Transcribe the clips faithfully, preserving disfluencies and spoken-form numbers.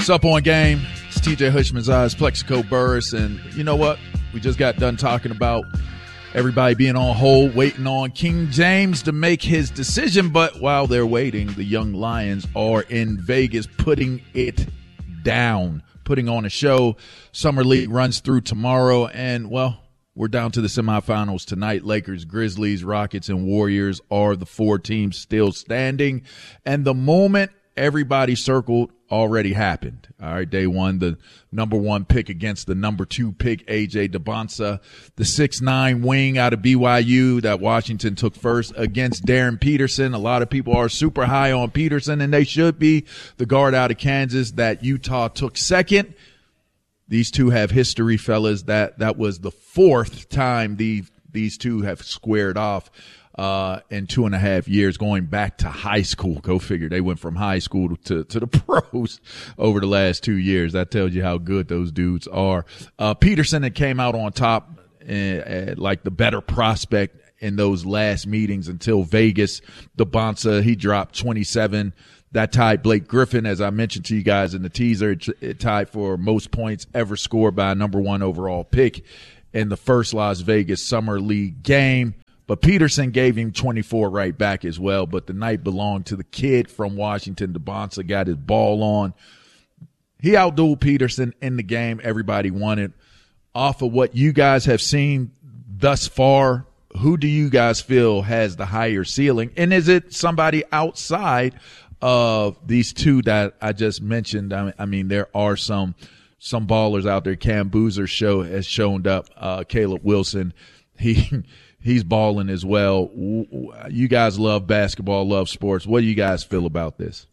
What's up on game? It's T J Hushman's Plexico Burris, and you know what? We just got done talking about everybody being on hold, waiting on King James to make his decision. But while they're waiting, the Young Lions are in Vegas putting it down, putting on a show. Summer League runs through tomorrow, and, well, we're down to the semifinals tonight. Lakers, Grizzlies, Rockets, and Warriors are the four teams still standing. And the moment everybody circled already happened. All right, day one, the number one pick against the number two pick, A J Debonsa, the six nine wing out of B Y U that Washington took first against Darren Peterson. A lot of people are super high on Peterson, and they should be. The guard out of Kansas that Utah took second. These two have history, fellas. That that was the fourth time the, these two have squared off uh, in two and a half years, going back to high school. Go figure. They went from high school to, to the pros over the last two years. That tells you how good those dudes are. Uh, Peterson that came out on top, uh, uh, like the better prospect in those last meetings until Vegas. Debonsa, he dropped twenty-seven. That tied Blake Griffin, as I mentioned to you guys in the teaser. It, it tied for most points ever scored by a number one overall pick in the first Las Vegas Summer League game. But Peterson gave him twenty-four right back as well. But the night belonged to the kid from Washington. Debonsa got his ball on. He outdueled Peterson in the game everybody wanted. Off of what you guys have seen thus far, who do you guys feel has the higher ceiling? And is it somebody outside of these two that I just mentioned? I mean, I mean there are some some ballers out there. Cam Boozer show has shown up. Uh, Caleb Wilson, he he's balling as well. You guys love basketball, love sports. What do you guys feel about this?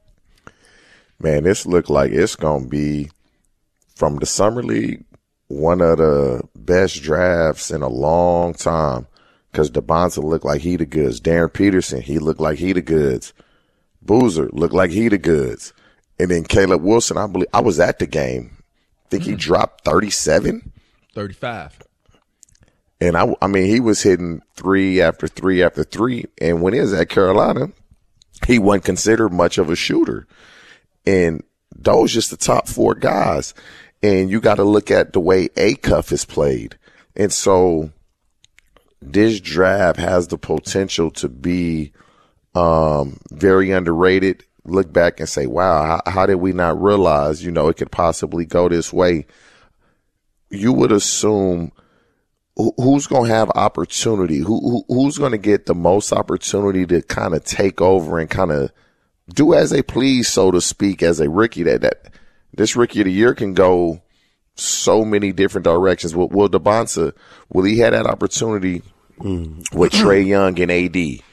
Man, this look like it's gonna be, from the Summer League, one of the best drafts in a long time. Because Debonsa looked like he the goods. Darren Peterson, he looked like he the goods. Boozer looked like he the goods. And then Caleb Wilson, I believe I was at the game. I think he dropped thirty-seven. thirty-five. And I, I mean, he was hitting three after three after three. And when he was at Carolina, he wasn't considered much of a shooter. And those just the top four guys. And you got to look at the way Acuff is played. And so this draft has the potential to be um, very underrated. Look back and say, wow, how, how did we not realize, you know, it could possibly go this way? You would assume who, who's going to have opportunity? Who, who Who's going to get the most opportunity to kind of take over and kind of do as they please, so to speak, as a rookie? That, that this rookie of the year can go so many different directions. Will, will Debonsa, will he have that opportunity mm. with Trae Young and A D?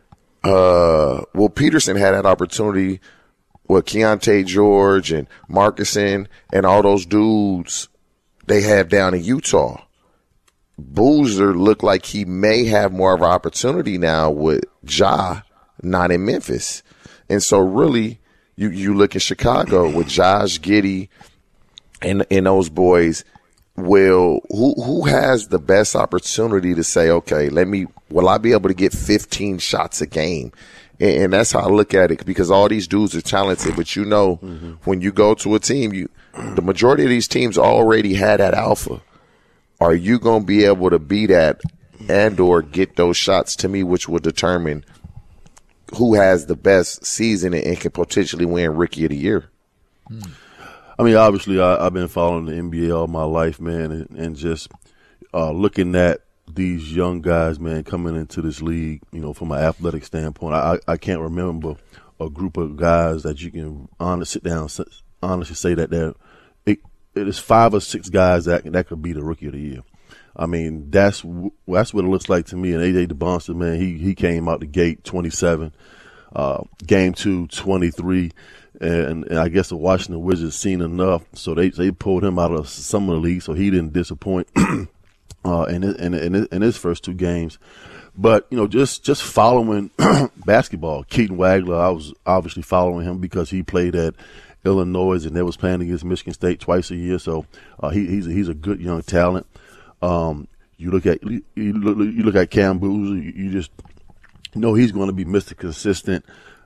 Uh, well, Peterson had that opportunity with Keontae George and Marcusson and all those dudes they have down in Utah. Boozer looked like he may have more of an opportunity now with Ja not in Memphis. And so really, you, you look at Chicago with Josh Giddey and, and those boys. Will who who has the best opportunity to say, okay, let me, will I be able to get fifteen shots a game? And, and that's how I look at it, because all these dudes are talented, but you know, mm-hmm. when you go to a team, you the majority of these teams already had that alpha. Are you going to be able to be that and or get those shots, to me, which will determine who has the best season and can potentially win Rookie of the Year? Mm. I mean, obviously, I, I've been following the N B A all my life, man, and, and just uh, looking at these young guys, man, coming into this league, you know, from an athletic standpoint. I, I can't remember a group of guys that you can honestly sit down, honestly say that they're it, it is five or six guys that that could be the Rookie of the Year. I mean, that's that's what it looks like to me. And A J Debonsa, man, he he came out the gate twenty-seven, uh, game two twenty-three. And, and I guess the Washington Wizards seen enough, so they they pulled him out of some of the league, so he didn't disappoint uh, in, his, in, in, in his first two games. But, you know, just, just following basketball, Keaton Wagler, I was obviously following him because he played at Illinois and they was playing against Michigan State twice a year, so uh, he, he's, a, he's a good young talent. Um, you look at you look, you look at Cam Boozer, you, you just know he's going to be Mister Consistent.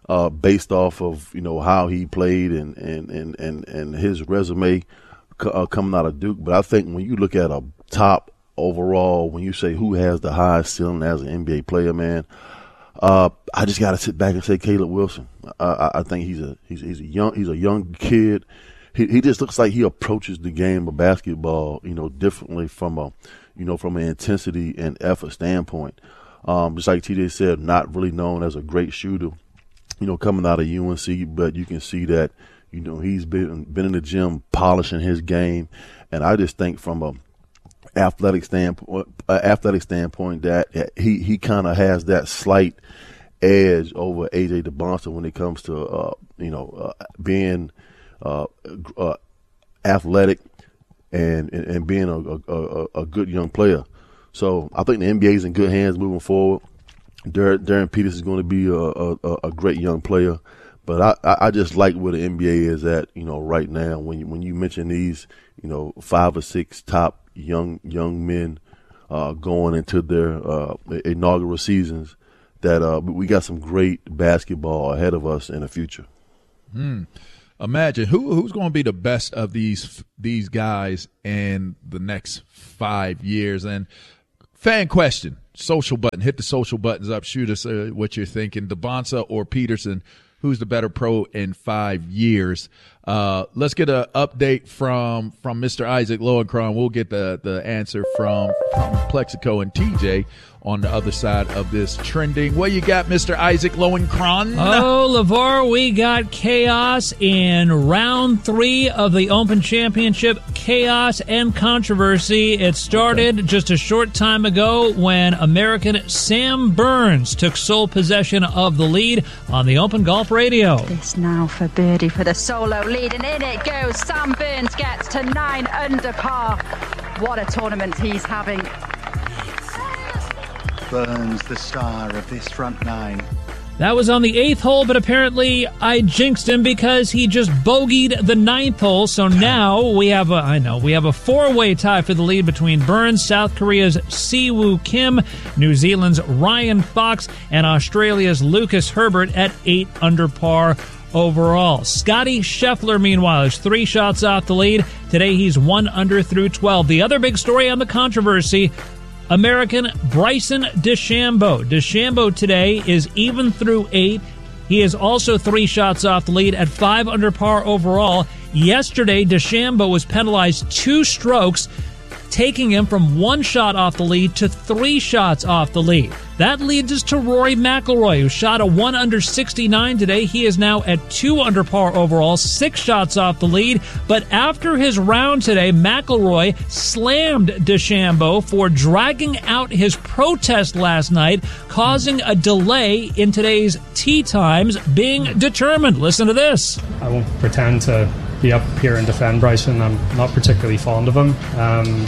uh, based off of, you know, how he played and, and, and, and, and his resume uh, coming out of Duke. But I think when you look at a top overall, when you say who has the highest ceiling as an N B A player, man, uh, I just got to sit back and say Caleb Wilson. I, I think he's a he's he's a young he's a young kid. He he just looks like he approaches the game of basketball, you know, differently from a you know from an intensity and effort standpoint. Um, just like T J said, not really known as a great shooter, you know, coming out of U N C, but you can see that, you know, he's been been in the gym polishing his game, and I just think from a athletic standpoint, uh, athletic standpoint, that he he kind of has that slight edge over A J DeBonster when it comes to uh, you know uh, being uh, uh, athletic and, and and being a, a a good young player. So I think the N B A is in good hands moving forward. Darren, Darren Peters is going to be a, a, a great young player, but I, I just like where the N B A is at, you know, right now. When you, when you mention these, you know, five or six top young young men uh, going into their uh, inaugural seasons, that uh, we got some great basketball ahead of us in the future. Hmm. Imagine who who's going to be the best of these these guys in the next five years. And fan question, social button, hit the social buttons up, shoot us uh, what you're thinking. DeBonster or Peterson, who's the better pro in five years? Uh, let's get an update from from Mister Isaac Lowenkron. We'll get the the answer from from Plexico and T J on the other side of this trending. What you got, Mister Isaac Lowenkron? Oh, LeVar, we got chaos in round three of the Open Championship. Chaos and controversy. It started okay. just a short time ago when American Sam Burns took sole possession of the lead on the Open Golf Radio. This now for birdie for the solo lead, and in it goes. Sam Burns gets to nine under par. What a tournament he's having. Burns, the star of this front nine. That was on the eighth hole, but apparently I jinxed him because he just bogeyed the ninth hole. So now we have a, I know, we have a four-way tie for the lead between Burns, South Korea's Siwoo Kim, New Zealand's Ryan Fox, and Australia's Lucas Herbert at eight under par overall. Scotty Scheffler, meanwhile, is three shots off the lead. Today he's one under through twelve. The other big story on the controversy, American Bryson DeChambeau. DeChambeau today is even through eight. He is also three shots off the lead at five under par overall. Yesterday, DeChambeau was penalized two strokes, taking him from one shot off the lead to three shots off the lead. That leads us to Rory McIlroy, who shot a one under sixty-nine today. He is now at two under par overall, six shots off the lead. But after his round today, McIlroy slammed DeChambeau for dragging out his protest last night, causing a delay in today's tee times being determined. Listen to this. I won't pretend to be up here and defend Bryson. I'm not particularly fond of him. Um,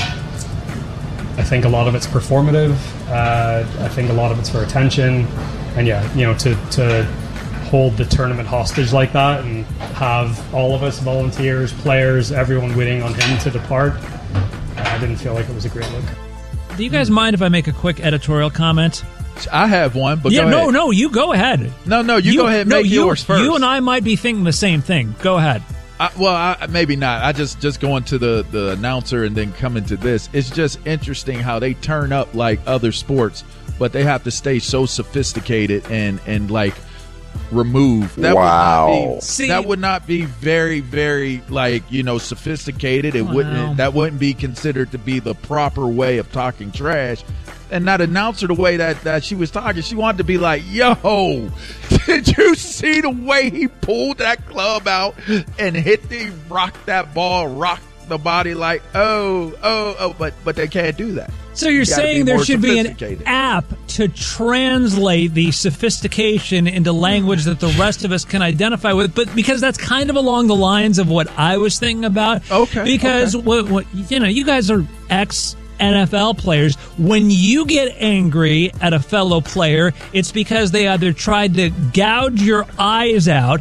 I think a lot of it's performative. Uh, I think a lot of it's for attention. And yeah, you know, to, to hold the tournament hostage like that and have all of us, volunteers, players, everyone waiting on him to depart, I didn't feel like it was a great look. Do you guys mind if I make a quick editorial comment? I have one, but yeah, go no, ahead. no, you go ahead. No, no, you, you go ahead and no, make you, yours first. You and I might be thinking the same thing. Go ahead. I, well, I, maybe not. I just just going to the, the announcer and then coming to this. It's just interesting how they turn up like other sports, but they have to stay so sophisticated and, and like removed. That wow. Would not be, See, that would not be very, very like, you know, sophisticated. It wow. wouldn't. That wouldn't be considered to be the proper way of talking trash. And not announce her the way that, that she was talking. She wanted to be like, yo, did you see the way he pulled that club out and hit the, rocked that ball, rocked the body like, oh, oh, oh, but but they can't do that. So you're saying there should be an app to translate the sophistication into language that the rest of us can identify with, but because that's kind of along the lines of what I was thinking about. Okay. Because, okay. What, what, you know, you guys are ex N F L players. When you get angry at a fellow player, it's because they either tried to gouge your eyes out,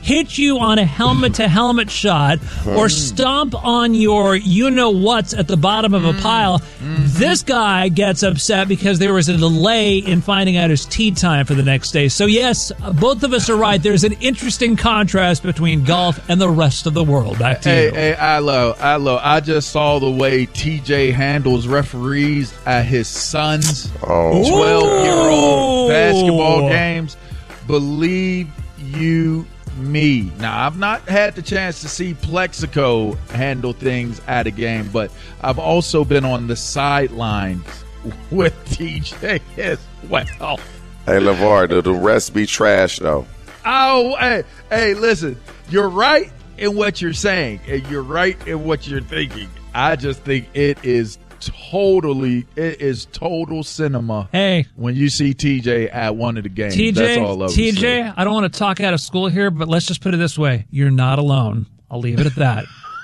hit you on a helmet-to-helmet shot or stomp on your you-know-whats at the bottom of a pile, this guy gets upset because there was a delay in finding out his tee time for the next day. So, yes, both of us are right. There's an interesting contrast between golf and the rest of the world. Back to hey, you. Hey, Ilo, Ilo, I just saw the way T J handles referees at his son's twelve-year-old basketball games. Believe you me. Now, I've not had the chance to see Plexico handle things at a game, but I've also been on the sidelines with T J as well. Hey, LeVar, do the rest be trash, though? Oh, hey, hey, listen, you're right in what you're saying, and you're right in what you're thinking. I just think it is totally, it is total cinema. Hey, when you see T J at one of the games, T J, that's all I T J, I don't want to talk out of school here, but let's just put it this way: you're not alone. I'll leave it at that.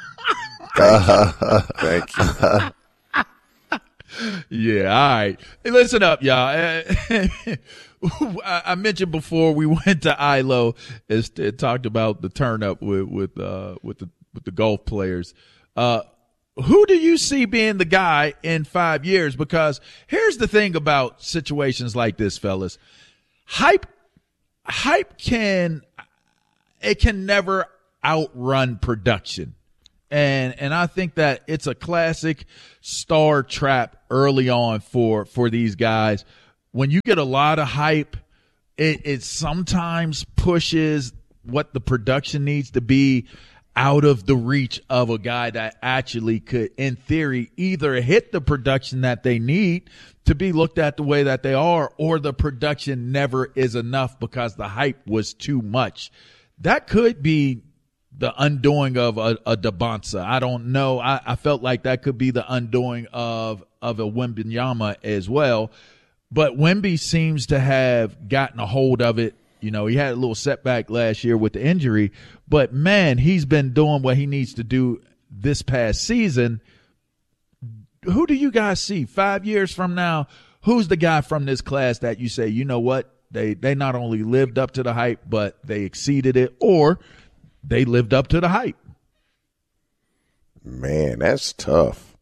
Thank you. Thank you. Yeah, all right. Hey, listen up, y'all. I mentioned before we went to I L O and talked about the turn up with with uh, with the with the golf players. Uh, who do you see being the guy in five years? Because here's the thing about situations like this, fellas. Hype, hype can it can never outrun production. And and I think that it's a classic star trap early on for, for these guys. When you get a lot of hype, it, it sometimes pushes what the production needs to be out of the reach of a guy that actually could, in theory, either hit the production that they need to be looked at the way that they are, or the production never is enough because the hype was too much. That could be the undoing of a, a Dabonsa. I don't know. I, I felt like that could be the undoing of, of a Wembanyama as well. But Wemby seems to have gotten a hold of it. You know, he had a little setback last year with the injury, but man, he's been doing what he needs to do this past season. Who do you guys see five years from now? Who's the guy from this class that you say, you know what? They, they not only lived up to the hype, but they exceeded it, or they lived up to the hype. Man, that's tough.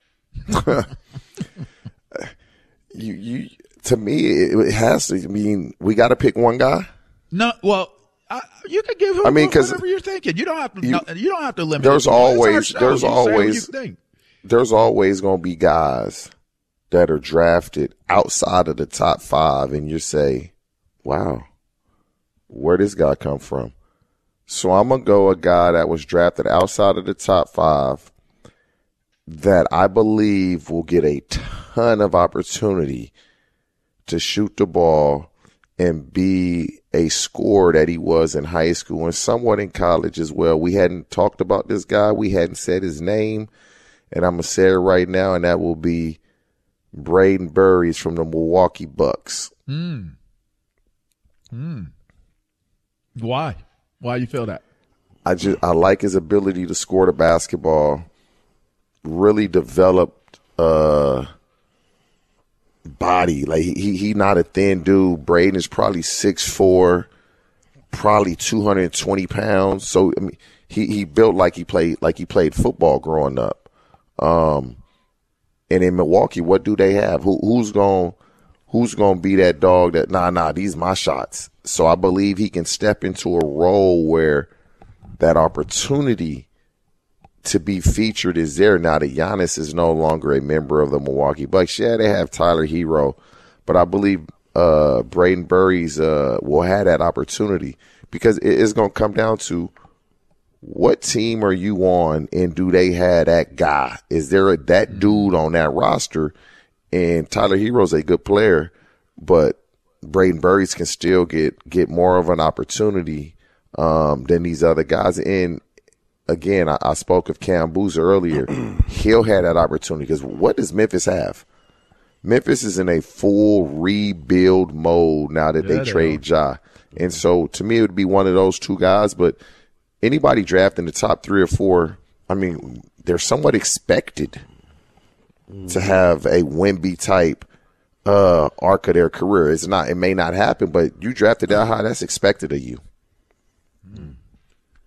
you, you, to me, it has to mean we got to pick one guy. No, well, I, you can give him I mean, whatever you're thinking. You don't have to. You, no, you don't have to limit. There's it. always, there's you always, there's always going to be guys that are drafted outside of the top five, and you say, "Wow, where did this guy come from?" So I'm gonna go a guy that was drafted outside of the top five that I believe will get a ton of opportunity to shoot the ball and be a scorer that he was in high school and somewhat in college as well. We hadn't talked about this guy. We hadn't said his name, and I'm going to say it right now, and that will be Braden Burries from the Milwaukee Bucks. Mm. Mm. Why? Why you feel that? I just I like his ability to score the basketball, really developed uh body. Like he he not a thin dude. Braden is probably six foot four, probably two hundred twenty pounds. So I mean, he he built like he played like he played football growing up. Um, and in Milwaukee, what do they have? Who who's going who's going to be that dog that nah nah these my shots. So I believe he can step into a role where that opportunity to be featured is there. Now that Giannis is no longer a member of the Milwaukee Bucks. Yeah, they have Tyler Hero, but I believe uh, Braden Burries uh, will have that opportunity because it is going to come down to what team are you on and do they have that guy? Is there a, that dude on that roster? And Tyler Hero's a good player, but Braden Burries can still get, get more of an opportunity um, than these other guys. And again, I, I spoke of Cam Boozer earlier. He'll have that opportunity because what does Memphis have? Memphis is in a full rebuild mode now that yeah, they trade Ja. And so to me, it would be one of those two guys. But anybody drafted in the top three or four, I mean, they're somewhat expected mm. to have a Wemby type uh, arc of their career. It's not, it may not happen, but you drafted that high, that's expected of you. Mm.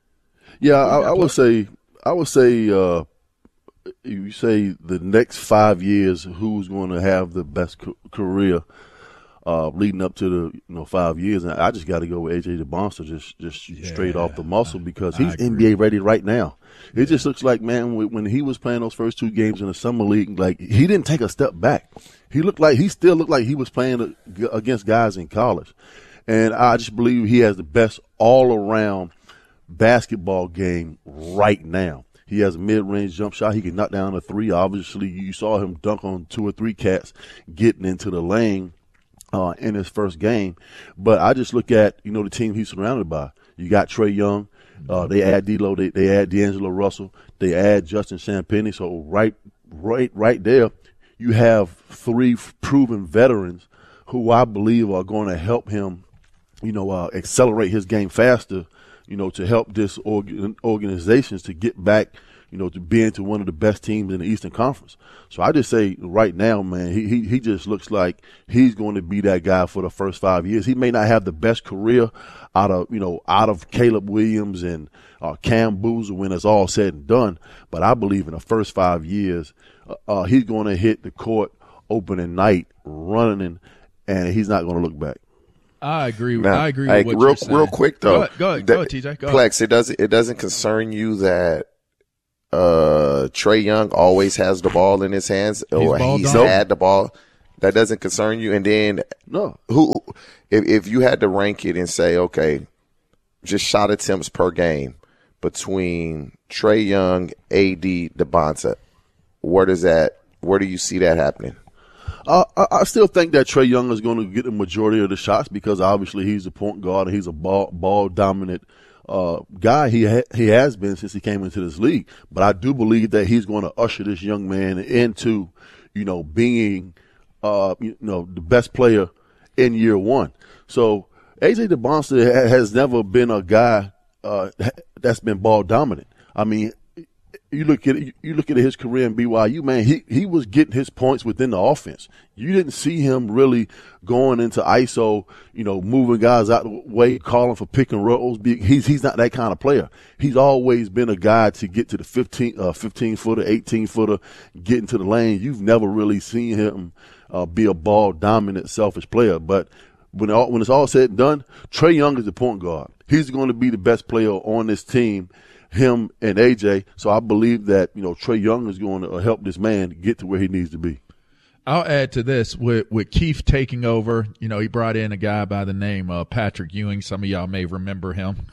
Yeah, I, I would say, I would say, uh, you say the next five years, who's going to have the best co- career uh, leading up to the you know five years? And I just got to go with A J DeBonster, just just yeah, straight off the muscle, because he's N B A ready right now. It yeah. just looks like, man, when he was playing those first two games in the summer league, like he didn't take a step back. He looked like he still looked like he was playing against guys in college, and I just believe he has the best all around basketball game right now. He has a mid-range jump shot. He can knock down a three. Obviously, you saw him dunk on two or three cats getting into the lane uh, in his first game. But I just look at, you know, the team he's surrounded by. You got Trae Young. Uh, they add D'Lo. They, they add D'Angelo Russell. They add Justin Champagnie. So right, right, right there, you have three proven veterans who I believe are going to help him, you know, uh, accelerate his game faster, you know, to help this org- organizations to get back, you know, to being to one of the best teams in the Eastern Conference. So I just say right now, man, he, he he just looks like he's going to be that guy for the first five years. He may not have the best career out of, you know, out of Caleb Williams and uh, Cam Boozer when it's all said and done, but I believe in the first five years, uh, uh, he's going to hit the court opening night running, and he's not going to look back. I agree. Now, I agree hey, with what real, you're saying. Real quick though, go ahead, go ahead, go ahead T J. Go Plex, ahead. it doesn't it doesn't concern you that uh, Trae Young always has the ball in his hands, or he's, he's had the ball? That doesn't concern you. And then no, who if if you had to rank it and say, okay, just shot attempts per game between Trae Young, A D, DeBonta, where does that? Where do you see that happening? Uh, I, I still think that Trae Young is going to get the majority of the shots because obviously he's a point guard and he's a ball ball dominant uh, guy. He ha- he has been since he came into this league. But I do believe that he's going to usher this young man into, you know, being uh, you know the best player in year one. So A J DeBonster ha- has never been a guy uh, that's been ball dominant. I mean. You look at it, you look at his career in B Y U, man. He he was getting his points within the offense. You didn't see him really going into I S O, you know, moving guys out the way, calling for pick and rolls. He's he's not that kind of player. He's always been a guy to get to the fifteen, uh, fifteen footer, eighteen footer, get into the lane. You've never really seen him uh, be a ball dominant, selfish player. But when all, when it's all said and done, Trae Young is the point guard. He's going to be the best player on this team. Him and A J, so I believe that, you know, Trae Young is going to help this man get to where he needs to be. I'll add to this with with Keith taking over. You know, he brought in a guy by the name of Patrick Ewing. Some of y'all may remember him.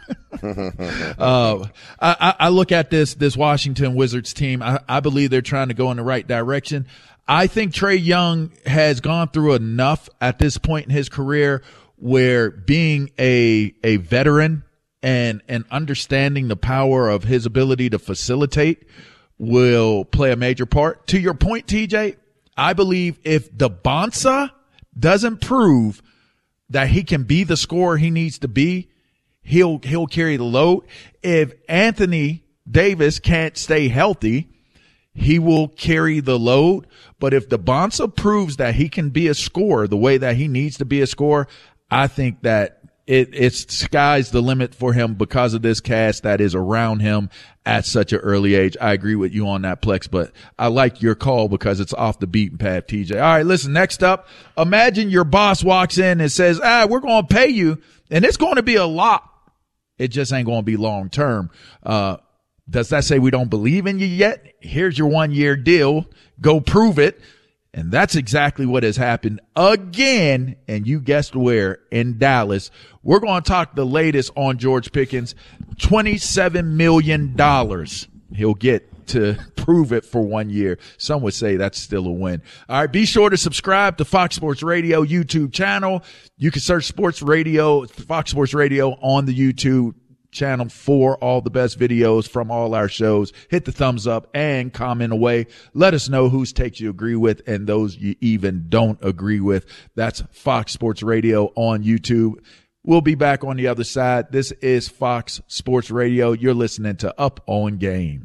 uh, I, I look at this this Washington Wizards team. I, I believe they're trying to go in the right direction. I think Trae Young has gone through enough at this point in his career where being a a veteran and and understanding the power of his ability to facilitate will play a major part. To your point, T J, I believe if DeBonta doesn't prove that he can be the scorer he needs to be, he'll he'll carry the load. If Anthony Davis can't stay healthy, he will carry the load. But if DeBonta proves that he can be a scorer the way that he needs to be a scorer, I think that It, it's sky's the limit for him because of this cast that is around him at such an early age. I agree with you on that, Plex, but I like your call because it's off the beaten path, T J. All right, listen, next up, imagine your boss walks in and says, ah, we're going to pay you, and it's going to be a lot. It just ain't going to be long term. Uh, does that say we don't believe in you yet? Here's your one-year deal. Go prove it. And that's exactly what has happened again. And you guessed where? In Dallas. We're going to talk the latest on George Pickens. twenty-seven million dollars he'll get to prove it for one year. Some would say that's still a win. All right. Be sure to subscribe to Fox Sports Radio YouTube channel. You can search Sports Radio, Fox Sports Radio on the YouTube channel for all the best videos from all our shows. Hit the thumbs up and comment away. Let us know whose takes you agree with and those you even don't agree with. That's Fox Sports Radio on YouTube. We'll be back on the other side. This is Fox Sports Radio. You're listening to Up on Game.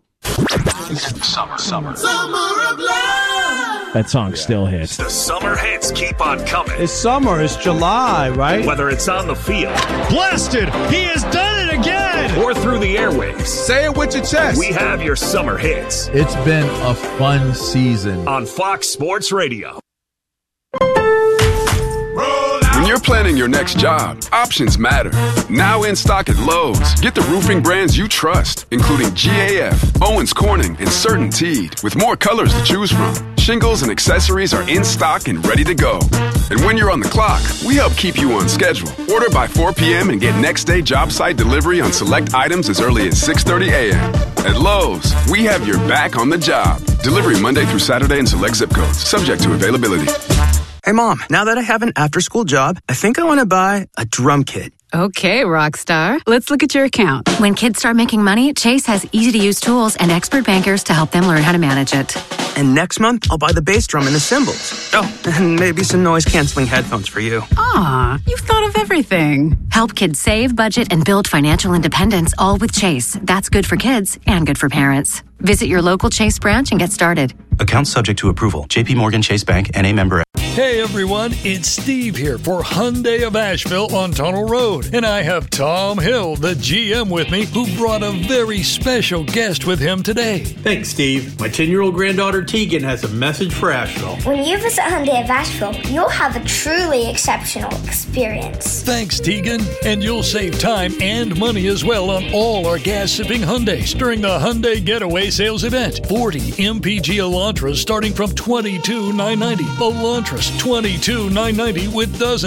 Summer, summer, summer of love. That song still hits. The summer hits keep on coming. It's summer. It's July, right? Whether it's on the field. Blasted. He has done it again. Red! Or through the airwaves. Say it with your chest. We have your summer hits. It's been a fun season. On Fox Sports Radio. When you're planning your next job, options matter. Now in stock at Lowe's. Get the roofing brands you trust, including G A F, Owens Corning, and CertainTeed, with more colors to choose from. Shingles and accessories are in stock and ready to go. And when you're on the clock, we help keep you on schedule. Order by four p.m. and get next day job site delivery on select items as early as six thirty a.m. At Lowe's, we have your back on the job. Delivery Monday through Saturday in select zip codes, subject to availability. Hey, Mom, now that I have an after-school job, I think I want to buy a drum kit. Okay, rock star. Let's look at your account. When kids start making money, Chase has easy-to-use tools and expert bankers to help them learn how to manage it. And next month, I'll buy the bass drum and the cymbals. Oh, and maybe some noise-canceling headphones for you. Aw, you've thought of everything. Help kids save, budget, and build financial independence, all with Chase. That's good for kids and good for parents. Visit your local Chase branch and get started. Account subject to approval. J P Morgan Chase Bank, N A member. Hey everyone, it's Steve here for Hyundai of Asheville on Tunnel Road. And I have Tom Hill, the G M, with me, who brought a very special guest with him today. Thanks, Steve. My ten-year-old granddaughter Tegan has a message for Asheville. When you visit Hyundai of Asheville, you'll have a truly exceptional experience. Thanks, Tegan. And you'll save time and money as well on all our gas-sipping Hyundais during the Hyundai Getaway Sales Event. forty M P G Elantras starting from twenty-two thousand nine hundred ninety dollars. Elantras twenty-two thousand nine hundred ninety dollars with dozens.